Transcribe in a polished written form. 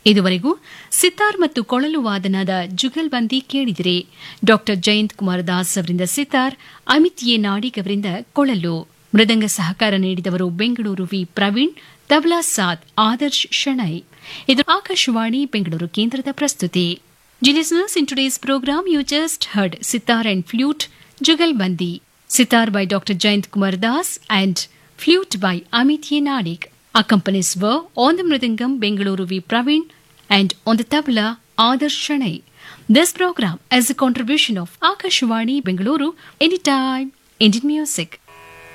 ಇದುವರೆಗೂ ಸಿತಾರ್ ಮತ್ತು ಕೊಳಲು ವಾದನದ ಜುಗಲ್ಬಂದಿ ಕೇಳಿದಿರಿ. ಡಾಕ್ಟರ್ ಜಯಂತ್ ಕುಮಾರ್ ದಾಸ್ ಅವರಿಂದ ಸಿತಾರ್, ಅಮಿತ್ ಎ ನಾಡಿಗ್ ಅವರಿಂದ ಕೊಳಲು. ಮೃದಂಗ ಸಹಕಾರ ನೀಡಿದವರು ಬೆಂಗಳೂರು ವಿ ಪ್ರವೀಣ್, ತಬಲಾ ಸಾಥ್ ಆದರ್ಶ್ ಶಣೈ. ಇದು ಆಕಾಶವಾಣಿ ಬೆಂಗಳೂರು ಕೇಂದ್ರದ ಪ್ರಸ್ತುತಿ. Listeners, in today's program, you just heard Sitar and Flute, Jugalbandi. Sitar by Dr. Jayant Kumar Das and Flute by Amit Ye Nadik. Accompanies were on the Mridangam Bengaluru V. Praveen and on the tabla Adarsh Shanai. This program is a contribution of Akashwani Bengaluru, Anytime Indian Music.